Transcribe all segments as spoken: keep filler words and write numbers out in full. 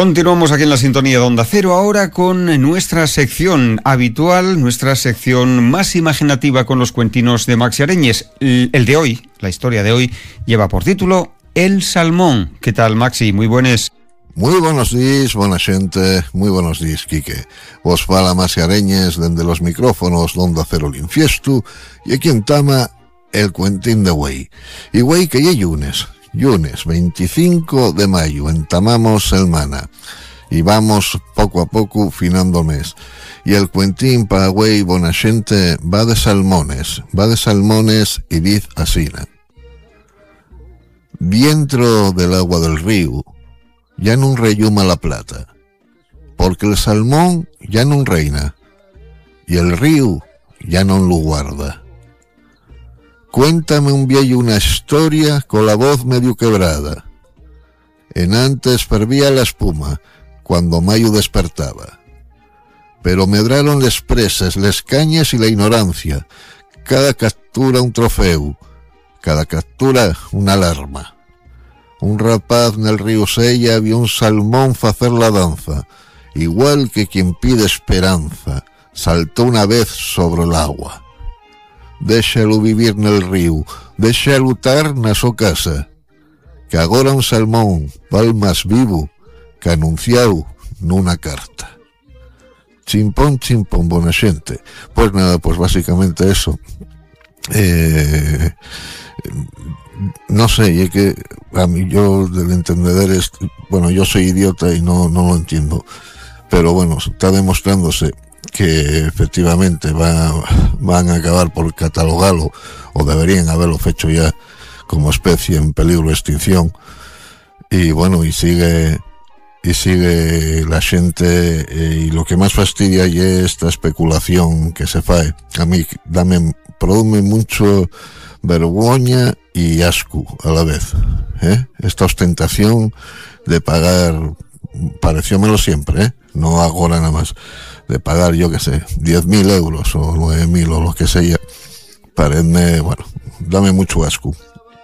Continuamos aquí en la sintonía de Onda Cero, ahora con nuestra sección habitual, nuestra sección más imaginativa con los cuentinos de Maxi Areñes. El de hoy, la historia de hoy, lleva por título El Salmón. ¿Qué tal, Maxi? Muy buenas. Muy buenos días, buena gente, muy buenos días, Quique. Vos fala Maxi Areñes dende los micrófonos de Onda Cero Linfiestu y aquí en Tama el cuentín de güey. Y güey que ya lunes. Lunes veinticinco de mayo entamamos el mana y vamos poco a poco finando el mes. Y el cuentín para güey bona xente va de salmones, va de salmones y diz asina. Dentro del agua del río ya no reyuma la plata, porque el salmón ya no reina y el río ya no lo guarda. Cuéntame un viejo una historia con la voz medio quebrada. En antes fervía la espuma, cuando mayo despertaba. Pero medraron les presas, les cañas y la ignorancia. Cada captura un trofeo, cada captura una alarma. Un rapaz en el río Sella vio un salmón facer la danza, igual que quien pide esperanza, saltó una vez sobre el agua. Déxalo vivir nel río, déxalo tar na so casa, que agora un salmón val más vivo que anunciado nunha carta. Chimpón, chimpón, bona xente. Pues nada, pues básicamente eso. Eh, no sé, y es que a mí yo del entender es, bueno, yo soy idiota y no, no lo entiendo, pero bueno, está demostrándose que efectivamente va, van a acabar por catalogarlo, o deberían haberlo hecho ya como especie en peligro de extinción. Y bueno, y sigue y sigue la gente, eh, y lo que más fastidia y es esta especulación que se fae. A mí dame, produce mucho vergüenza y asco a la vez, ¿eh? Esta ostentación de pagar, pareciómelo siempre, ¿eh? No ahora nada más, de pagar, yo que sé, diez mil euros o nueve mil o lo que sea, paredme, bueno, dame mucho asco.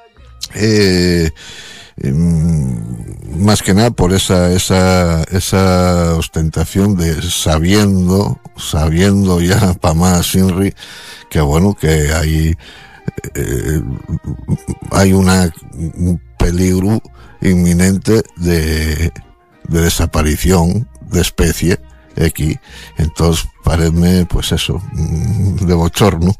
Eh, eh, más que nada por esa, esa, esa ostentación de sabiendo, sabiendo ya pa' más Inri, que bueno, que hay, eh, hay una, un peligro inminente de, de desaparición de especie aquí. Entonces paredme pues eso, de bochorno,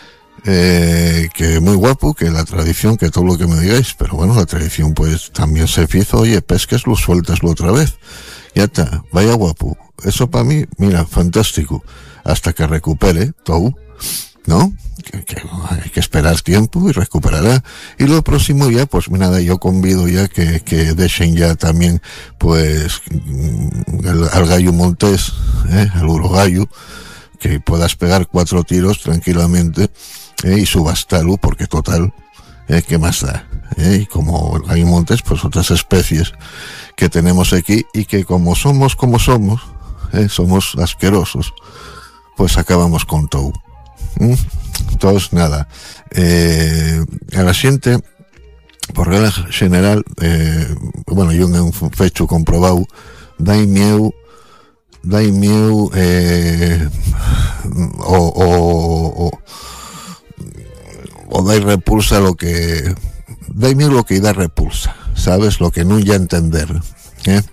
eh, que muy guapo, que la tradición, que todo lo que me digáis, pero bueno, la tradición pues también se hizo, oye, pesqueslo, suéltaslo otra vez, ya está, vaya guapo, eso para mí, mira, fantástico, hasta que recupere todo, ¿no? Que, que hay que esperar tiempo y recuperará. Y lo próximo ya, pues nada, yo convido ya que, que dejen ya también pues el, al gallo montés, ¿eh? Al urogallo, que puedas pegar cuatro tiros tranquilamente, ¿eh? Y subastarlo, porque total, ¿eh? ¿Qué más da? ¿Eh? Y como el gallo montés, pues otras especies que tenemos aquí y que como somos como somos, ¿eh? Somos asquerosos, pues acabamos con todo. ¿Mm? Entonces nada, eh, a la xente por regla general, eh, bueno, yo en un fecho comprobado, dai mieu dai mieu eh, o, o, o o dai repulsa lo que dai mieu lo que da repulsa, sabes, lo que no ya entender, ¿eh?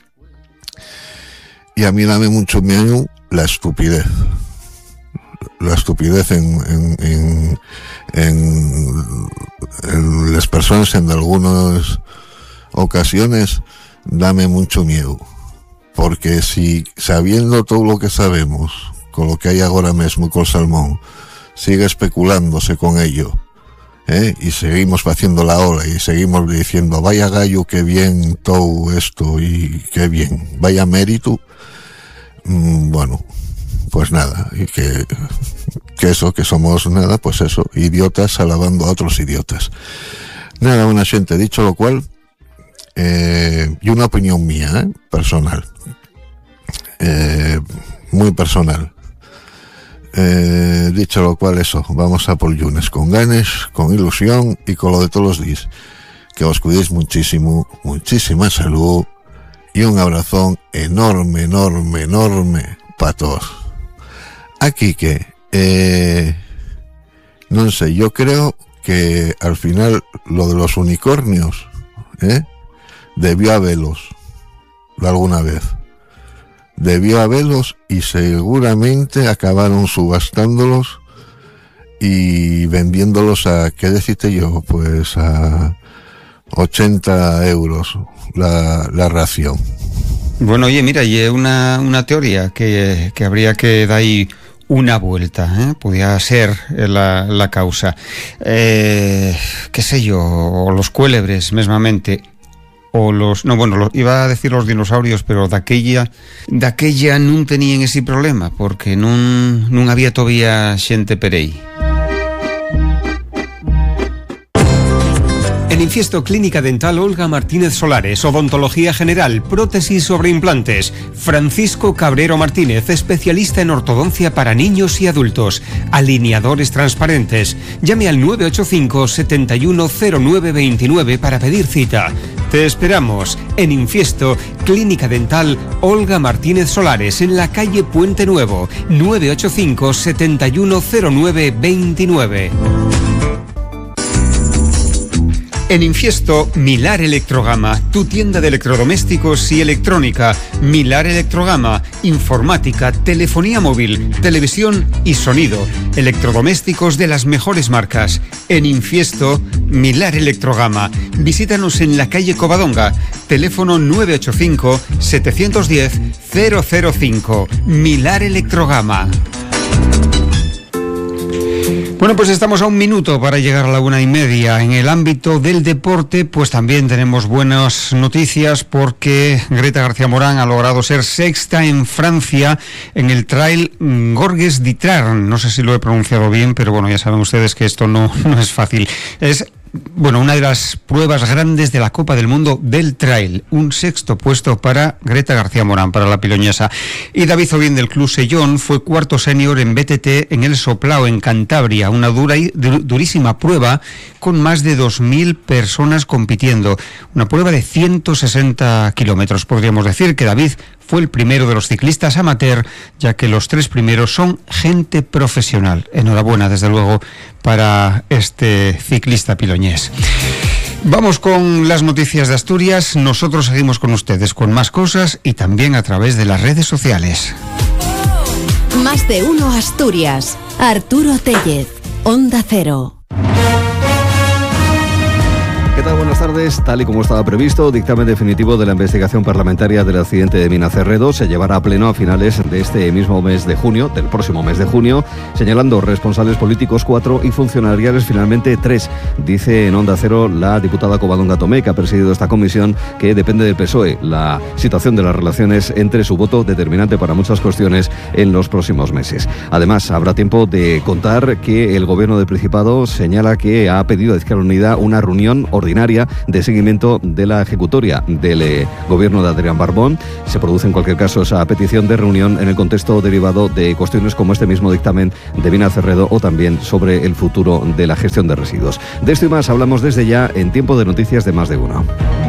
Y a mí dame mucho miedo la estupidez. La estupidez en, en, en, en, en las personas en algunas ocasiones dame mucho miedo, porque si sabiendo todo lo que sabemos con lo que hay ahora mismo con el salmón sigue especulándose con ello, ¿eh? Y seguimos haciendo la ola y seguimos diciendo vaya gallo, qué bien todo esto y qué bien, vaya mérito, mmm, bueno, pues nada, y que, que eso, que somos nada, pues eso, idiotas alabando a otros idiotas. Nada, una gente, dicho lo cual, eh, y una opinión mía, ¿eh? Personal, eh, muy personal. Eh, dicho lo cual, eso, vamos a por lunes, con ganas, con ilusión y con lo de todos los días. Que os cuidéis muchísimo, muchísima salud y un abrazón enorme, enorme, enorme para todos. Aquí que, eh, no sé, yo creo que al final lo de los unicornios, ¿eh? debió haberlos alguna vez. Debió haberlos y seguramente acabaron subastándolos y vendiéndolos a, ¿qué deciste yo? Pues a ochenta euros la, la ración. Bueno, oye, mira, y una, una teoría que, que habría que dar ahí una vuelta, ¿eh? Podía ser la, la causa. Eh, qué sé yo, o los cuélebres, mesmamente, o los... No, bueno, lo, iba a decir los dinosaurios, pero daquella, daquella non tenían ese problema, porque non, non había todavía xente per aí. En Infiesto Clínica Dental Olga Martínez Solares, odontología general, prótesis sobre implantes. Francisco Cabrero Martínez, especialista en ortodoncia para niños y adultos. Alineadores transparentes. Llame al nueve ocho cinco, siete uno cero nueve dos nueve para pedir cita. Te esperamos en Infiesto Clínica Dental Olga Martínez Solares, en la calle Puente Nuevo, nueve ocho cinco, siete uno cero nueve dos nueve. En Infiesto, Milar Electrogama, tu tienda de electrodomésticos y electrónica. Milar Electrogama, informática, telefonía móvil, televisión y sonido. Electrodomésticos de las mejores marcas. En Infiesto, Milar Electrogama. Visítanos en la calle Covadonga. Teléfono nueve ocho cinco, siete uno cero, cero cero cinco. Milar Electrogama. Bueno, pues estamos a un minuto para llegar a la una y media. En el ámbito del deporte, pues también tenemos buenas noticias, porque Greta García Morán ha logrado ser sexta en Francia en el Trail Gorges d'Itrarn. No sé si lo he pronunciado bien, pero bueno, ya saben ustedes que esto no, no es fácil. Es... Bueno, una de las pruebas grandes de la Copa del Mundo del Trail. Un sexto puesto para Greta García Morán, para la piloñesa. Y David Ovín del Club Sellón fue cuarto senior en B T T en el Soplao, en Cantabria. Una dura y durísima prueba con más de dos mil personas compitiendo. Una prueba de ciento sesenta kilómetros. Podríamos decir que David fue el primero de los ciclistas amateur, ya que los tres primeros son gente profesional. Enhorabuena, desde luego, para este ciclista piloñés. Vamos con las noticias de Asturias. Nosotros seguimos con ustedes con más cosas y también a través de las redes sociales. Más de uno Asturias. Arturo Tellez, Onda Cero. ¿Qué tal? Buenas tardes. Tal y como estaba previsto, dictamen definitivo de la investigación parlamentaria del accidente de Mina Cerredo se llevará a pleno a finales de este mismo mes de junio, del próximo mes de junio, señalando responsables políticos cuatro y funcionariales finalmente tres. Dice en Onda Cero la diputada Covadonga Tomé, que ha presidido esta comisión, que depende del P S O E la situación de las relaciones entre su voto, determinante para muchas cuestiones en los próximos meses. Además, habrá tiempo de contar que el Gobierno del Principado señala que ha pedido a Izquierda Unida una reunión ordinaria ordinaria de seguimiento de la ejecutoria del eh, gobierno de Adrián Barbón. Se produce en cualquier caso esa petición de reunión en el contexto derivado de cuestiones como este mismo dictamen de Mina Cerredo o también sobre el futuro de la gestión de residuos. De esto y más hablamos desde ya en Tiempo de Noticias de Más de Uno.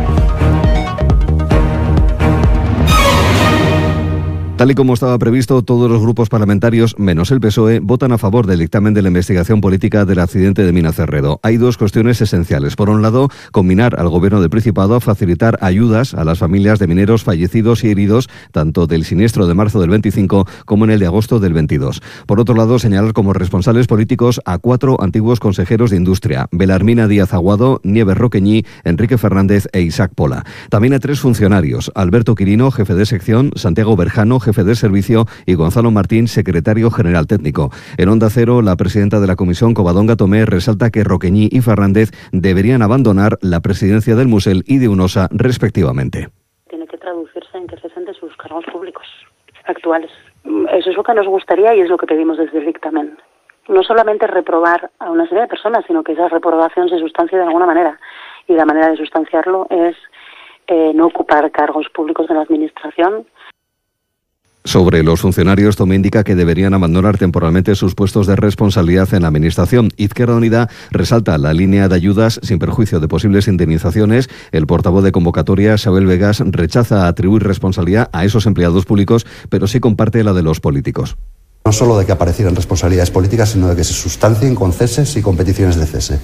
Tal y como estaba previsto, todos los grupos parlamentarios, menos el P S O E, votan a favor del dictamen de la investigación política del accidente de Mina Cerredo. Hay dos cuestiones esenciales. Por un lado, combinar al Gobierno del Principado a facilitar ayudas a las familias de mineros fallecidos y heridos, tanto del siniestro de marzo del veinticinco como en el de agosto del veintidós. Por otro lado, señalar como responsables políticos a cuatro antiguos consejeros de Industria: Belarmina Díaz Aguado, Nieves Roqueñí, Enrique Fernández e Isaac Pola. También a tres funcionarios: Alberto Quirino, jefe de sección; Santiago Berjano, jefe de servicio; y Gonzalo Martín, secretario general técnico. En Onda Cero, la presidenta de la comisión, Covadonga Tomé, resalta que Roqueñí y Fernández deberían abandonar la presidencia del Musel y de UNOSA, respectivamente. Tiene que traducirse en que cesen de sus cargos públicos actuales. Eso es lo que nos gustaría y es lo que pedimos desde el dictamen. No solamente reprobar a una serie de personas, sino que esa reprobación se sustancie de alguna manera. Y la manera de sustanciarlo es eh, no ocupar cargos públicos en la administración. Sobre los funcionarios, Tomé indica que deberían abandonar temporalmente sus puestos de responsabilidad en la Administración. Izquierda Unida resalta la línea de ayudas sin perjuicio de posibles indemnizaciones. El portavoz de convocatoria, Xabel Vegas, rechaza atribuir responsabilidad a esos empleados públicos, pero sí comparte la de los políticos. No solo de que aparecieran responsabilidades políticas, sino de que se sustancien con ceses y competiciones de cese.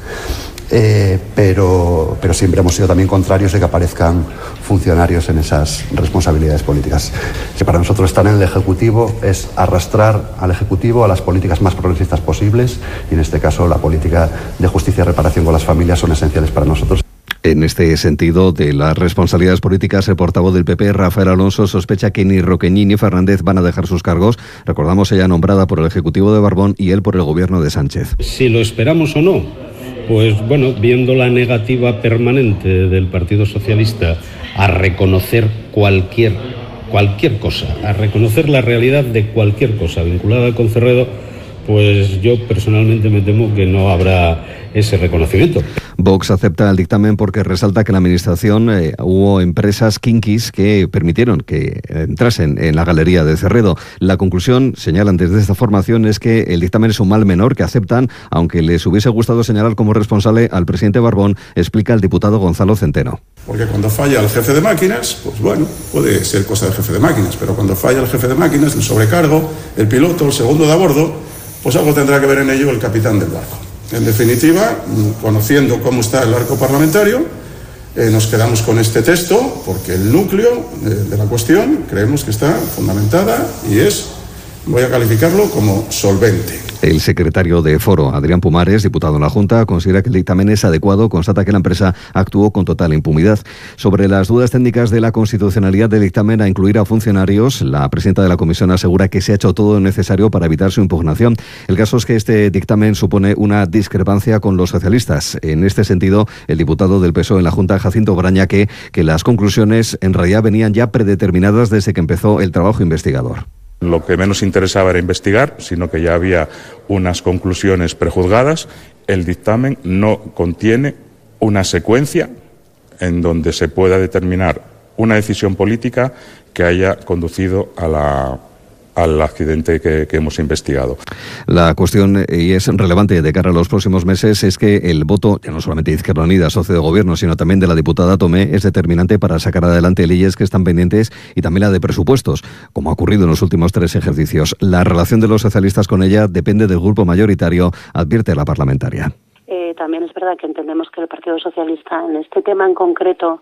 Eh, pero, pero siempre hemos sido también contrarios de que aparezcan funcionarios en esas responsabilidades políticas. Que para nosotros estar en el Ejecutivo es arrastrar al Ejecutivo a las políticas más progresistas posibles, y en este caso la política de justicia y reparación con las familias son esenciales para nosotros. En este sentido de las responsabilidades políticas, el portavoz del P P, Rafael Alonso, sospecha que ni Roqueñi ni Fernández van a dejar sus cargos. Recordamos, ella nombrada por el Ejecutivo de Barbón y él por el Gobierno de Sánchez. Si lo esperamos o no, pues bueno, viendo la negativa permanente del Partido Socialista a reconocer cualquier, cualquier cosa, a reconocer la realidad de cualquier cosa vinculada con Cerredo, pues yo personalmente me temo que no habrá ese reconocimiento. Vox acepta el dictamen porque resalta que en la Administración eh, hubo empresas kinkis que permitieron que entrasen en la galería de Cerredo. La conclusión, señalan desde esta formación, es que el dictamen es un mal menor que aceptan, aunque les hubiese gustado señalar como responsable al presidente Barbón, explica el diputado Gonzalo Centeno. Porque cuando falla el jefe de máquinas, pues bueno, puede ser cosa del jefe de máquinas, pero cuando falla el jefe de máquinas, el sobrecargo, el piloto, el segundo de a bordo, pues algo tendrá que ver en ello el capitán del barco. En definitiva, conociendo cómo está el arco parlamentario, eh, nos quedamos con este texto porque el núcleo eh, de la cuestión creemos que está fundamentada y es, voy a calificarlo como solvente. El secretario de Foro, Adrián Pumares, diputado en la Junta, considera que el dictamen es adecuado, constata que la empresa actuó con total impunidad. Sobre las dudas técnicas de la constitucionalidad del dictamen a incluir a funcionarios, la presidenta de la comisión asegura que se ha hecho todo lo necesario para evitar su impugnación. El caso es que este dictamen supone una discrepancia con los socialistas. En este sentido, el diputado del P S O E en la Junta, Jacinto Braña, que, que las conclusiones en realidad venían ya predeterminadas desde que empezó el trabajo investigador. Lo que menos interesaba era investigar, sino que ya había unas conclusiones prejuzgadas. El dictamen no contiene una secuencia en donde se pueda determinar una decisión política que haya conducido a la, al accidente que, que hemos investigado. La cuestión, y es relevante de cara a los próximos meses, es que el voto, ya no solamente de Izquierda Unida, socio de gobierno, sino también de la diputada Tomé, es determinante para sacar adelante leyes que están pendientes y también la de presupuestos, como ha ocurrido en los últimos tres ejercicios. La relación de los socialistas con ella depende del grupo mayoritario, advierte la parlamentaria. Eh, también es verdad que entendemos que el Partido Socialista en este tema en concreto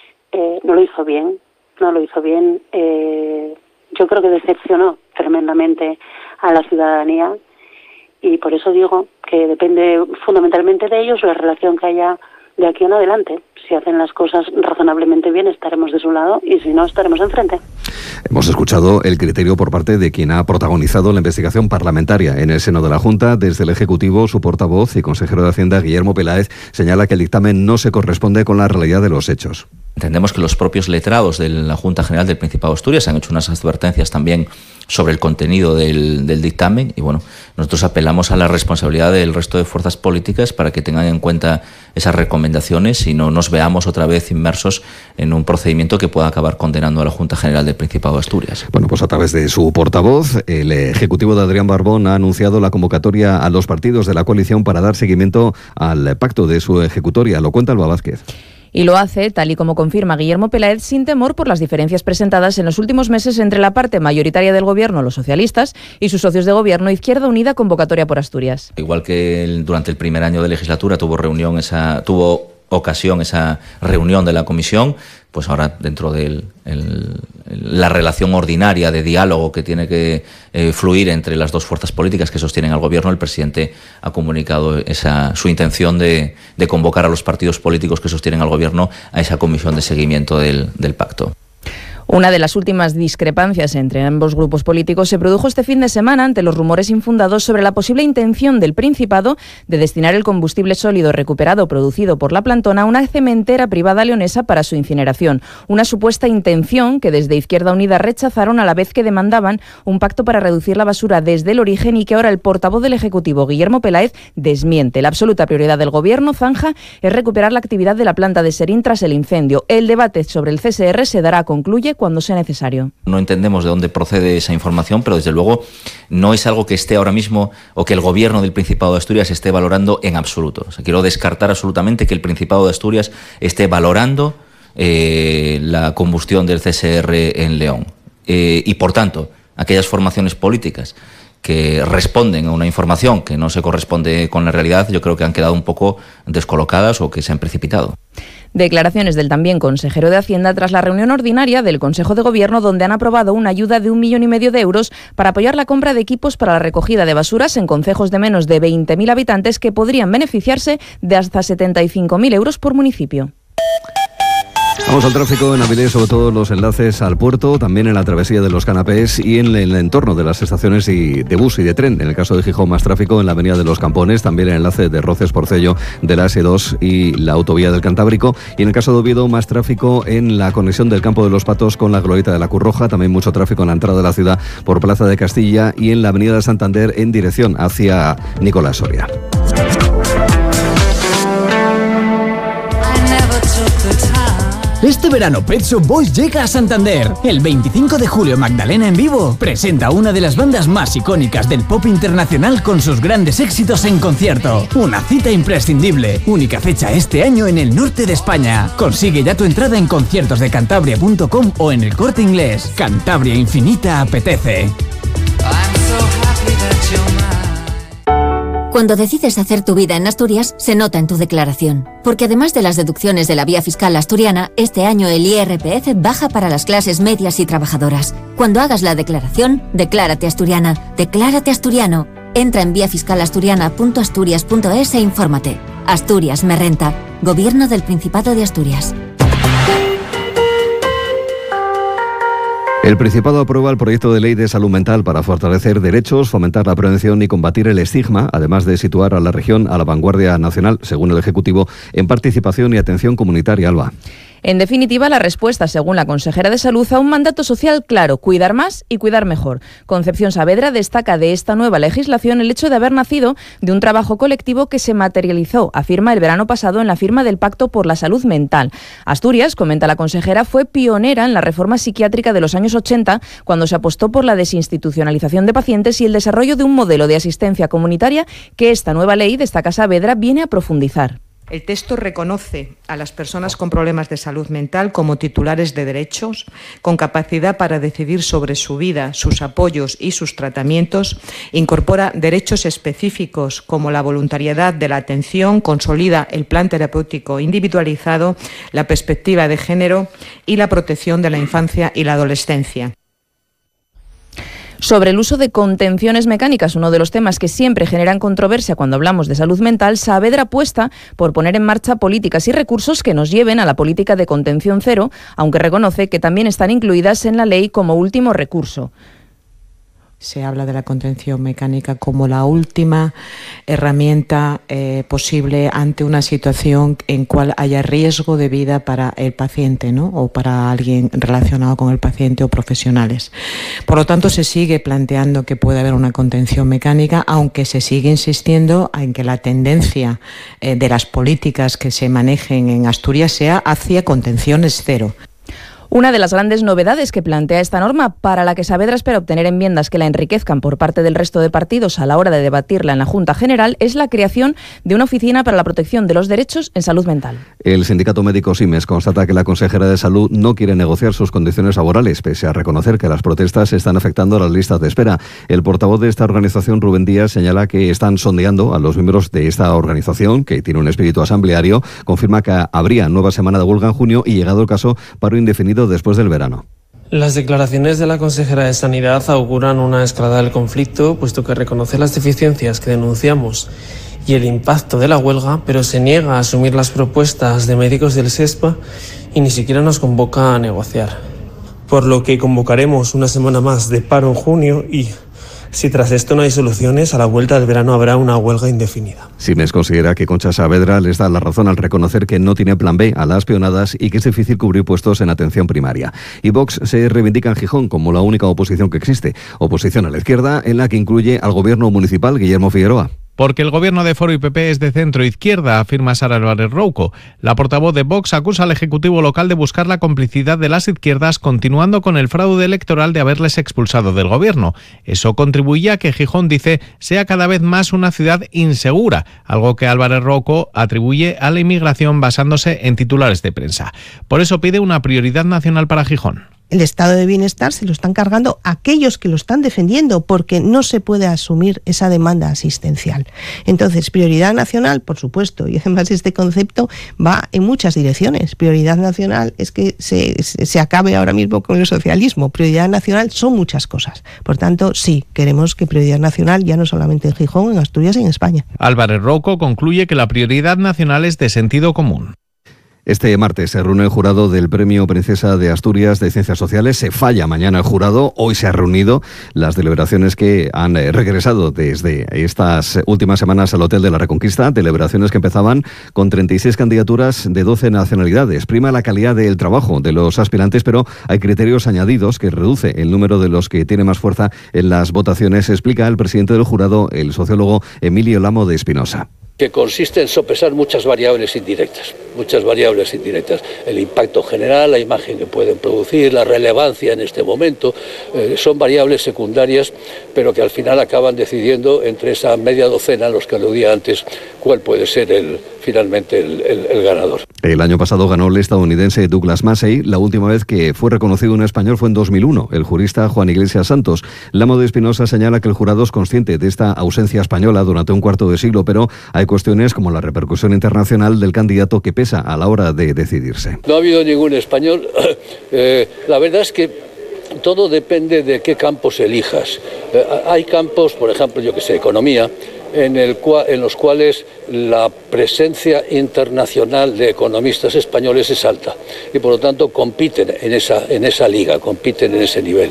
eh, no lo hizo bien, no lo hizo bien. Eh, Yo creo que decepcionó tremendamente a la ciudadanía y por eso digo que depende fundamentalmente de ellos la relación que haya de aquí en adelante. Si hacen las cosas razonablemente bien, estaremos de su lado y si no, estaremos enfrente. Hemos escuchado el criterio por parte de quien ha protagonizado la investigación parlamentaria en el seno de la Junta. Desde el Ejecutivo, su portavoz y consejero de Hacienda, Guillermo Peláez, señala que el dictamen no se corresponde con la realidad de los hechos. Entendemos que los propios letrados de la Junta General del Principado de Asturias han hecho unas advertencias también sobre el contenido del, del dictamen y bueno, nosotros apelamos a la responsabilidad del resto de fuerzas políticas para que tengan en cuenta esas recomendaciones y no nos veamos otra vez inmersos en un procedimiento que pueda acabar condenando a la Junta General del Principado de Asturias. Bueno, pues a través de su portavoz, el Ejecutivo de Adrián Barbón ha anunciado la convocatoria a los partidos de la coalición para dar seguimiento al pacto de su ejecutoria. Lo cuenta Alba Vázquez. Y lo hace, tal y como confirma Guillermo Peláez, sin temor por las diferencias presentadas en los últimos meses entre la parte mayoritaria del Gobierno, los socialistas, y sus socios de Gobierno, Izquierda Unida, Convocatoria por Asturias. Igual que el, durante el primer año de legislatura tuvo reunión esa tuvo ocasión esa reunión de la comisión, pues ahora dentro de la relación ordinaria de diálogo que tiene que eh, fluir entre las dos fuerzas políticas que sostienen al gobierno, el presidente ha comunicado esa su intención de, de convocar a los partidos políticos que sostienen al gobierno a esa comisión de seguimiento del, del pacto. Una de las últimas discrepancias entre ambos grupos políticos se produjo este fin de semana ante los rumores infundados sobre la posible intención del Principado de destinar el combustible sólido recuperado producido por la plantona a una cementera privada leonesa para su incineración. Una supuesta intención que desde Izquierda Unida rechazaron a la vez que demandaban un pacto para reducir la basura desde el origen y que ahora el portavoz del Ejecutivo, Guillermo Peláez, desmiente. La absoluta prioridad del Gobierno, zanja, es recuperar la actividad de la planta de Serín tras el incendio. El debate sobre el C S R se dará, concluye, cuando sea necesario. No entendemos de dónde procede esa información, pero desde luego no es algo que esté ahora mismo o que el Gobierno del Principado de Asturias esté valorando en absoluto. O sea, quiero descartar absolutamente que el Principado de Asturias esté valorando eh, la combustión del C S R en León. Eh, y, por tanto, aquellas formaciones políticas que responden a una información que no se corresponde con la realidad, yo creo que han quedado un poco descolocadas o que se han precipitado. Declaraciones del también consejero de Hacienda tras la reunión ordinaria del Consejo de Gobierno, donde han aprobado una ayuda de un millón y medio de euros para apoyar la compra de equipos para la recogida de basuras en concejos de menos de veinte mil habitantes que podrían beneficiarse de hasta setenta y cinco mil euros por municipio. Vamos al tráfico en Avilés, sobre todo los enlaces al puerto, también en la travesía de los canapés y en el entorno de las estaciones y de bus y de tren. En el caso de Gijón, más tráfico en la avenida de los Campones, también el enlace de Roces Porcello de la ese dos y la autovía del Cantábrico. Y en el caso de Oviedo, más tráfico en la conexión del Campo de los Patos con la glorieta de la Cruz Roja, también mucho tráfico en la entrada de la ciudad por Plaza de Castilla y en la avenida de Santander en dirección hacia Nicolás Soria. Este verano Pet Shop Boys llega a Santander. El veinticinco de julio Magdalena en vivo presenta una de las bandas más icónicas del pop internacional con sus grandes éxitos en concierto. Una cita imprescindible. Única fecha este año en el norte de España. Consigue ya tu entrada en conciertos de cantabria punto com o en el Corte Inglés. Cantabria Infinita apetece. Cuando decides hacer tu vida en Asturias, se nota en tu declaración. Porque además de las deducciones de la vía fiscal asturiana, este año el I R P F baja para las clases medias y trabajadoras. Cuando hagas la declaración, declárate asturiana, declárate asturiano. Entra en vía fiscal asturiana punto asturias punto es e infórmate. Asturias me renta. Gobierno del Principado de Asturias. El Principado aprueba el proyecto de ley de salud mental para fortalecer derechos, fomentar la prevención y combatir el estigma, además de situar a la región a la vanguardia nacional, según el Ejecutivo, en participación y atención comunitaria. Alba. En definitiva, la respuesta, según la consejera de Salud, a un mandato social claro: cuidar más y cuidar mejor. Concepción Saavedra destaca de esta nueva legislación el hecho de haber nacido de un trabajo colectivo que se materializó, afirma, el verano pasado en la firma del Pacto por la Salud Mental. Asturias, comenta la consejera, fue pionera en la reforma psiquiátrica de los años ochenta, cuando se apostó por la desinstitucionalización de pacientes y el desarrollo de un modelo de asistencia comunitaria que esta nueva ley, destaca Saavedra, viene a profundizar. El texto reconoce a las personas con problemas de salud mental como titulares de derechos, con capacidad para decidir sobre su vida, sus apoyos y sus tratamientos, incorpora derechos específicos como la voluntariedad de la atención, consolida el plan terapéutico individualizado, la perspectiva de género y la protección de la infancia y la adolescencia. Sobre el uso de contenciones mecánicas, uno de los temas que siempre generan controversia cuando hablamos de salud mental, Saavedra apuesta por poner en marcha políticas y recursos que nos lleven a la política de contención cero, aunque reconoce que también están incluidas en la ley como último recurso. Se habla de la contención mecánica como la última herramienta eh, posible ante una situación en cual haya riesgo de vida para el paciente, ¿no? O para alguien relacionado con el paciente o profesionales. Por lo tanto, se sigue planteando que puede haber una contención mecánica, aunque se sigue insistiendo en que la tendencia eh, de las políticas que se manejen en Asturias sea hacia contenciones cero. Una de las grandes novedades que plantea esta norma, para la que Saavedra espera obtener enmiendas que la enriquezcan por parte del resto de partidos a la hora de debatirla en la Junta General, es la creación de una oficina para la protección de los derechos en salud mental. El sindicato médico SIMES constata que la consejera de Salud no quiere negociar sus condiciones laborales, pese a reconocer que las protestas están afectando a las listas de espera. El portavoz de esta organización, Rubén Díaz, señala que están sondeando a los miembros de esta organización, que tiene un espíritu asambleario. Confirma que habría nueva semana de huelga en junio y, llegado el caso, paro indefinido después del verano. Las declaraciones de la consejera de Sanidad auguran una escalada del conflicto, puesto que reconoce las deficiencias que denunciamos y el impacto de la huelga, pero se niega a asumir las propuestas de médicos del SESPA y ni siquiera nos convoca a negociar. Por lo que convocaremos una semana más de paro en junio y, si tras esto no hay soluciones, a la vuelta del verano habrá una huelga indefinida. SIMES considera que Concha Saavedra les da la razón al reconocer que no tiene plan B a las peonadas y que es difícil cubrir puestos en atención primaria. Y Vox se reivindica en Gijón como la única oposición que existe. Oposición a la izquierda, en la que incluye al gobierno municipal Guillermo Figueroa. porque el gobierno de Foro y P P es de centro-izquierda, afirma Sara Álvarez Rouco. La portavoz de Vox acusa al Ejecutivo local de buscar la complicidad de las izquierdas, continuando con el fraude electoral de haberles expulsado del gobierno. Eso contribuye a que Gijón, dice, sea cada vez más una ciudad insegura, algo que Álvarez Rouco atribuye a la inmigración basándose en titulares de prensa. Por eso pide una prioridad nacional para Gijón. El estado de bienestar se lo están cargando aquellos que lo están defendiendo, porque no se puede asumir esa demanda asistencial. Entonces, prioridad nacional, por supuesto, y además este concepto va en muchas direcciones. Prioridad nacional es que se, se acabe ahora mismo con el socialismo. Prioridad nacional son muchas cosas. Por tanto, sí, queremos que prioridad nacional ya no solamente en Gijón, en Asturias y en España. Álvarez Rouco concluye que la prioridad nacional es de sentido común. Este martes se reúne el jurado del Premio Princesa de Asturias de Ciencias Sociales. Se falla mañana el jurado. Hoy se han reunido las deliberaciones que han regresado desde estas últimas semanas al Hotel de la Reconquista. Deliberaciones que empezaban con treinta y seis candidaturas de doce nacionalidades. Prima la calidad del trabajo de los aspirantes, pero hay criterios añadidos que reduce el número de los que tiene más fuerza en las votaciones, explica el presidente del jurado, el sociólogo Emilio Lamo de Espinosa. Que consiste en sopesar muchas variables indirectas, muchas variables indirectas, el impacto general, la imagen que pueden producir, la relevancia en este momento, eh, son variables secundarias, pero que al final acaban decidiendo entre esa media docena a los que aludía antes, cuál puede ser el, finalmente el, el, el ganador. El año pasado ganó el estadounidense Douglas Massey. La última vez que fue reconocido un español fue en dos mil uno, el jurista Juan Iglesias Santos. Lamo de Espinosa señala que el jurado es consciente de esta ausencia española durante un cuarto de siglo, pero hay cuestiones como la repercusión internacional del candidato que pesa a la hora de decidirse. No ha habido ningún español. Eh, la verdad es que todo depende de qué campos elijas. Eh, hay campos, por ejemplo, yo que sé, economía, en, el cual, en los cuales la presencia internacional de economistas españoles es alta y por lo tanto compiten en esa, en esa liga, compiten en ese nivel.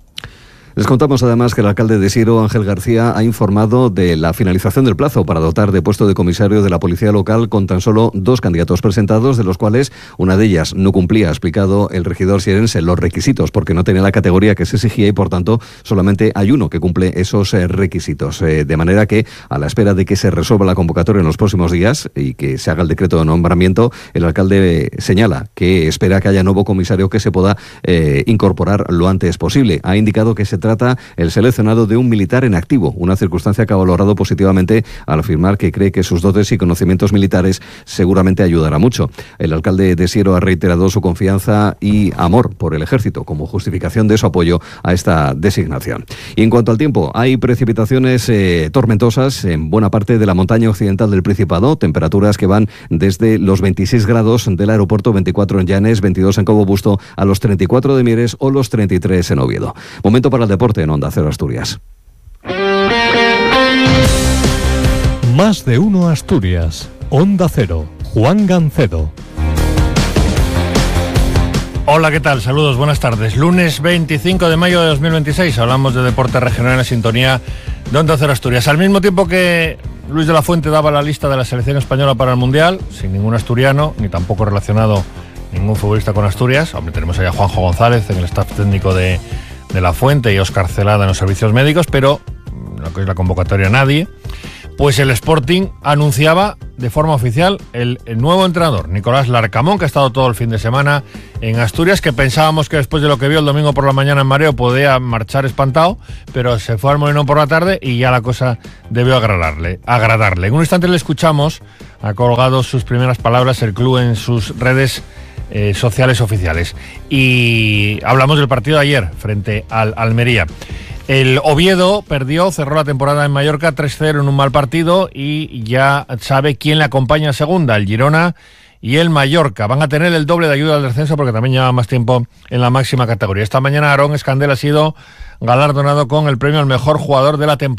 Les contamos además que el alcalde de Siero, Ángel García, ha informado de la finalización del plazo para dotar de puesto de comisario de la policía local con tan solo dos candidatos presentados, de los cuales una de ellas no cumplía, ha explicado el regidor sierense, los requisitos, porque no tenía la categoría que se exigía y por tanto solamente hay uno que cumple esos eh, requisitos. Eh, de manera que, a la espera de que se resuelva la convocatoria en los próximos días y que se haga el decreto de nombramiento, el alcalde señala que espera que haya nuevo comisario que se pueda eh, incorporar lo antes posible. Ha indicado que se trata el seleccionado de un militar en activo, una circunstancia que ha valorado positivamente al afirmar que cree que sus dotes y conocimientos militares seguramente ayudará mucho. El alcalde de Siero ha reiterado su confianza y amor por el ejército como justificación de su apoyo a esta designación. Y en cuanto al tiempo, hay precipitaciones eh, tormentosas en buena parte de la montaña occidental del Principado, temperaturas que van desde los veintiséis grados del aeropuerto, veinticuatro en Llanes, veintidós en Cabo Busto, a los treinta y cuatro de Mieres o los treinta y tres en Oviedo. Momento para el deporte en Onda Cero Asturias. Más de uno Asturias. Onda Cero. Juan Gancedo. Hola, ¿qué tal? Saludos, buenas tardes. Lunes veinticinco de mayo de dos mil veintiséis. Hablamos de deporte regional en sintonía de Onda Cero Asturias. Al mismo tiempo que Luis de la Fuente daba la lista de la selección española para el Mundial, sin ningún asturiano, ni tampoco relacionado ningún futbolista con Asturias. Hombre, tenemos allá a Juanjo González en el staff técnico de de la Fuente y Óscar Celada en los servicios médicos, pero lo que es la convocatoria nadie. Pues el Sporting anunciaba de forma oficial el, el nuevo entrenador, Nicolás Larcamón, que ha estado todo el fin de semana en Asturias, que pensábamos que después de lo que vio el domingo por la mañana en Mareo podía marchar espantado, pero se fue al Molinón por la tarde y ya la cosa debió agradarle. agradarle. En un instante le escuchamos, ha colgado sus primeras palabras el club en sus redes Eh, sociales oficiales. Y hablamos del partido de ayer frente al Almería. El Oviedo perdió, cerró la temporada en Mallorca tres cero en un mal partido y ya sabe quién le acompaña a segunda, el Girona y el Mallorca. Van a tener el doble de ayuda al descenso porque también lleva más tiempo en la máxima categoría. Esta mañana Aarón Escandel ha sido galardonado con el premio al mejor jugador de la temporada.